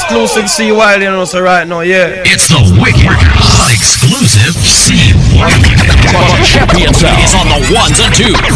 exclusive CY, you know, so right now, yeah. It's the wicked, hot exclusive CY. Champion Sound is on the ones and twos.